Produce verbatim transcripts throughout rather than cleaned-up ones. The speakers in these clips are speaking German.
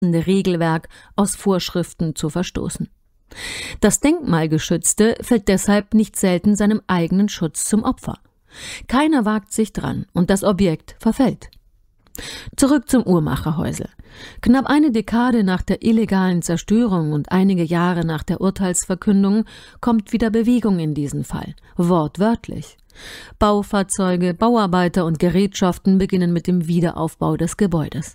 Regelwerk aus Vorschriften zu verstoßen. Das Denkmalgeschützte fällt deshalb nicht selten seinem eigenen Schutz zum Opfer. Keiner wagt sich dran und das Objekt verfällt. Zurück zum Uhrmacherhäusl. Knapp eine Dekade nach der illegalen Zerstörung und einige Jahre nach der Urteilsverkündung kommt wieder Bewegung in diesen Fall, wortwörtlich. Baufahrzeuge, Bauarbeiter und Gerätschaften beginnen mit dem Wiederaufbau des Gebäudes.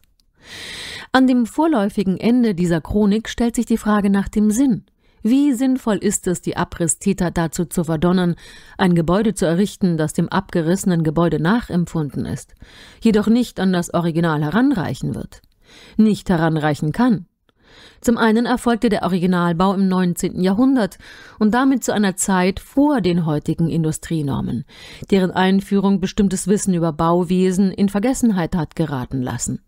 An dem vorläufigen Ende dieser Chronik stellt sich die Frage nach dem Sinn. Wie sinnvoll ist es, die Abrisstäter dazu zu verdonnern, ein Gebäude zu errichten, das dem abgerissenen Gebäude nachempfunden ist, jedoch nicht an das Original heranreichen wird, nicht heranreichen kann? Zum einen erfolgte der Originalbau im neunzehnten Jahrhundert und damit zu einer Zeit vor den heutigen Industrienormen, deren Einführung bestimmtes Wissen über Bauwesen in Vergessenheit hat geraten lassen.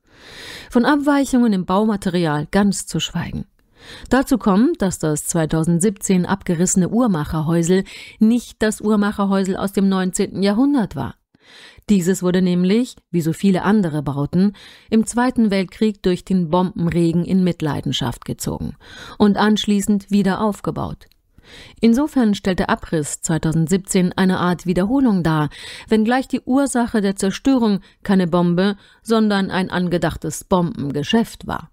Von Abweichungen im Baumaterial ganz zu schweigen. Dazu kommt, dass das zweitausendsiebzehn abgerissene Uhrmacherhäusl nicht das Uhrmacherhäusl aus dem neunzehnten Jahrhundert war. Dieses wurde nämlich, wie so viele andere Bauten, im Zweiten Weltkrieg durch den Bombenregen in Mitleidenschaft gezogen und anschließend wieder aufgebaut. Insofern stellt der Abriss zweitausendsiebzehn eine Art Wiederholung dar, wenngleich die Ursache der Zerstörung keine Bombe, sondern ein angedachtes Bombengeschäft war.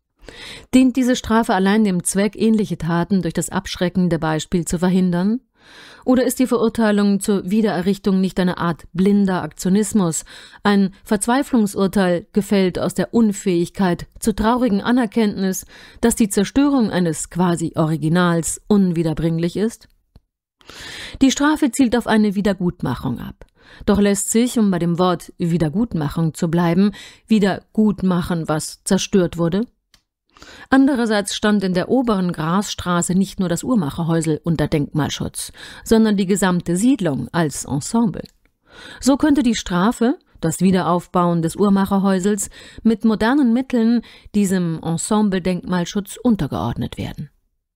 Dient diese Strafe allein dem Zweck, ähnliche Taten durch das abschreckende Beispiel zu verhindern? Oder ist die Verurteilung zur Wiedererrichtung nicht eine Art blinder Aktionismus, ein Verzweiflungsurteil, gefällt aus der Unfähigkeit zur traurigen Anerkenntnis, dass die Zerstörung eines quasi Originals unwiederbringlich ist? Die Strafe zielt auf eine Wiedergutmachung ab. Doch lässt sich, um bei dem Wort Wiedergutmachung zu bleiben, wieder gut machen, was zerstört wurde? Andererseits stand in der oberen Grasstraße nicht nur das Uhrmacherhäusl unter Denkmalschutz, sondern die gesamte Siedlung als Ensemble. So könnte die Strafe, das Wiederaufbauen des Uhrmacherhäusls, mit modernen Mitteln diesem Ensemble-Denkmalschutz untergeordnet werden.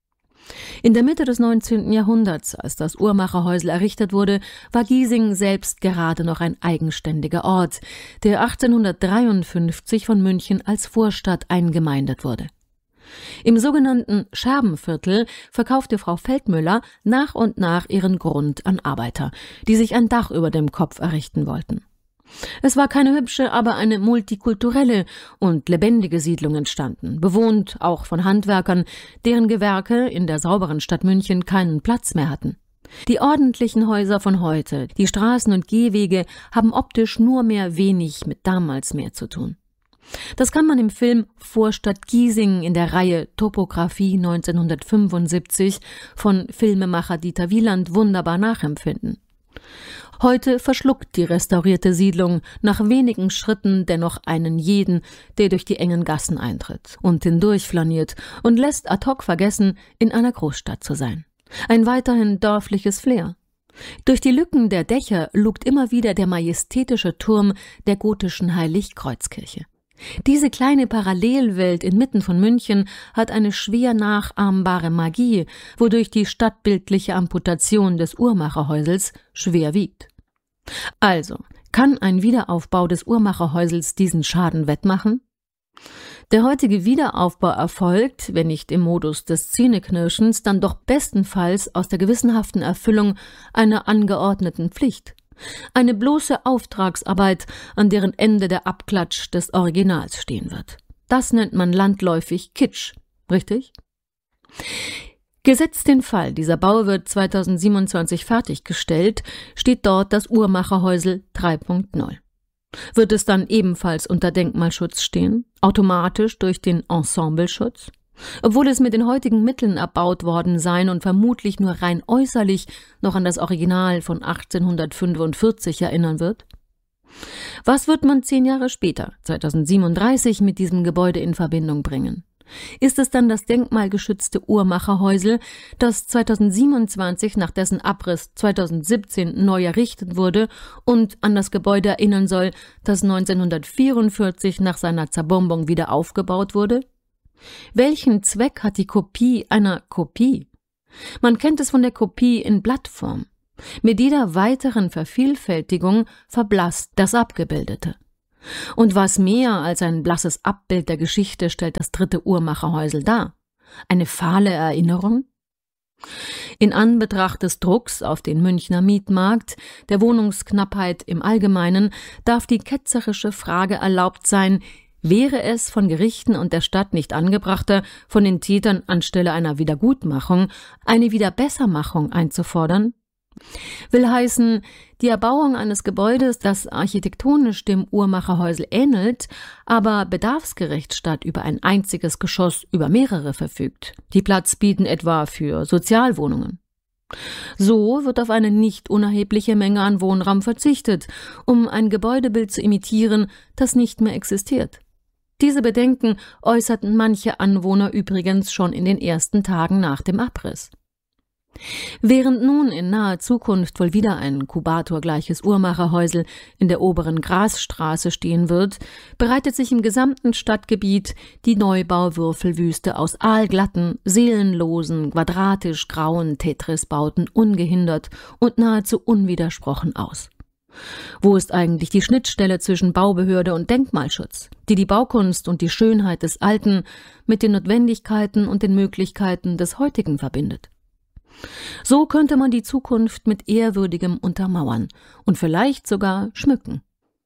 In der Mitte des neunzehnten Jahrhunderts, als das Uhrmacherhäusl errichtet wurde, war Giesing selbst gerade noch ein eigenständiger Ort, der achtzehnhundertdreiundfünfzig von München als Vorstadt eingemeindet wurde. Im sogenannten Scherbenviertel verkaufte Frau Feldmüller nach und nach ihren Grund an Arbeiter, die sich ein Dach über dem Kopf errichten wollten. Es war keine hübsche, aber eine multikulturelle und lebendige Siedlung entstanden, bewohnt auch von Handwerkern, deren Gewerke in der sauberen Stadt München keinen Platz mehr hatten. Die ordentlichen Häuser von heute, die Straßen und Gehwege, haben optisch nur mehr wenig mit damals mehr zu tun. Das kann man im Film Vorstadt Giesing in der Reihe Topographie neunzehnhundertfünfundsiebzig von Filmemacher Dieter Wieland wunderbar nachempfinden. Heute verschluckt die restaurierte Siedlung nach wenigen Schritten dennoch einen jeden, der durch die engen Gassen eintritt und hindurchflaniert und lässt ad hoc vergessen, in einer Großstadt zu sein. Ein weiterhin dörfliches Flair. Durch die Lücken der Dächer lugt immer wieder der majestätische Turm der gotischen Heiligkreuzkirche. Diese kleine Parallelwelt inmitten von München hat eine schwer nachahmbare Magie, wodurch die stadtbildliche Amputation des Uhrmacherhäusls schwer wiegt. Also, kann ein Wiederaufbau des Uhrmacherhäusls diesen Schaden wettmachen? Der heutige Wiederaufbau erfolgt, wenn nicht im Modus des Zähneknirschens, dann doch bestenfalls aus der gewissenhaften Erfüllung einer angeordneten Pflicht. Eine bloße Auftragsarbeit, an deren Ende der Abklatsch des Originals stehen wird. Das nennt man landläufig Kitsch, richtig? Gesetzt den Fall, dieser Bau wird zweitausendsiebenundzwanzig fertiggestellt, steht dort das Uhrmacherhäusl drei Punkt null. Wird es dann ebenfalls unter Denkmalschutz stehen, automatisch durch den Ensembleschutz? Obwohl es mit den heutigen Mitteln erbaut worden sein und vermutlich nur rein äußerlich noch an das Original von achtzehnhundertfünfundvierzig erinnern wird? Was wird man zehn Jahre später, zweitausendsiebenunddreißig, mit diesem Gebäude in Verbindung bringen? Ist es dann das denkmalgeschützte Uhrmacherhäusl, das zweitausendsiebenundzwanzig nach dessen Abriss zweitausendsiebzehn neu errichtet wurde und an das Gebäude erinnern soll, das neunzehnhundertvierundvierzig nach seiner Zerbombung wieder aufgebaut wurde? Welchen Zweck hat die Kopie einer Kopie? Man kennt es von der Kopie in Blattform. Mit jeder weiteren Vervielfältigung verblasst das Abgebildete. Und was mehr als ein blasses Abbild der Geschichte stellt das dritte Uhrmacherhäusl dar? Eine fahle Erinnerung? In Anbetracht des Drucks auf den Münchner Mietmarkt, der Wohnungsknappheit im Allgemeinen, darf die ketzerische Frage erlaubt sein: Wäre es von Gerichten und der Stadt nicht angebrachter, von den Tätern anstelle einer Wiedergutmachung eine Wiederbessermachung einzufordern? Will heißen, die Erbauung eines Gebäudes, das architektonisch dem Uhrmacherhäusl ähnelt, aber bedarfsgerecht statt über ein einziges Geschoss über mehrere verfügt, die Platz bieten etwa für Sozialwohnungen. So wird auf eine nicht unerhebliche Menge an Wohnraum verzichtet, um ein Gebäudebild zu imitieren, das nicht mehr existiert. Diese Bedenken äußerten manche Anwohner übrigens schon in den ersten Tagen nach dem Abriss. Während nun in naher Zukunft wohl wieder ein Kubator-gleiches Uhrmacherhäusl in der oberen Grasstraße stehen wird, bereitet sich im gesamten Stadtgebiet die Neubauwürfelwüste aus aalglatten, seelenlosen, quadratisch grauen Tetris-Bauten ungehindert und nahezu unwidersprochen aus. Wo ist eigentlich die Schnittstelle zwischen Baubehörde und Denkmalschutz, die die Baukunst und die Schönheit des Alten mit den Notwendigkeiten und den Möglichkeiten des Heutigen verbindet? So könnte man die Zukunft mit Ehrwürdigem untermauern und vielleicht sogar schmücken.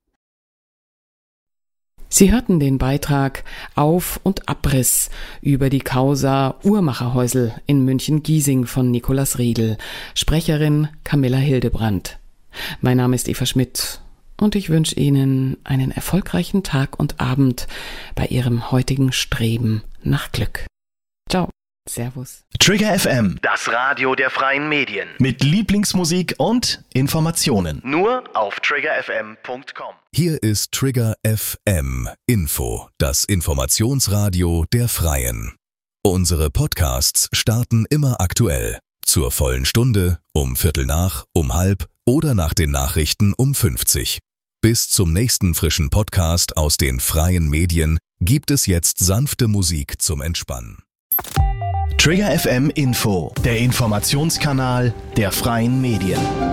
Sie hörten den Beitrag Auf- und Abriss über die Causa Uhrmacherhäusl in München-Giesing von Nikolaus Riedl, Sprecherin Camilla Hildebrandt. Mein Name ist Eva Schmidt und ich wünsche Ihnen einen erfolgreichen Tag und Abend bei Ihrem heutigen Streben nach Glück. Ciao. Servus. Trigger F M, das Radio der freien Medien. Mit Lieblingsmusik und Informationen. Nur auf trigger f m punkt com. Hier ist Trigger F M Info, das Informationsradio der Freien. Unsere Podcasts starten immer aktuell. Zur vollen Stunde, um Viertel nach, um halb oder nach den Nachrichten um fünfzig. Bis zum nächsten frischen Podcast aus den freien Medien gibt es jetzt sanfte Musik zum Entspannen. Trigger F M Info, der Informationskanal der freien Medien.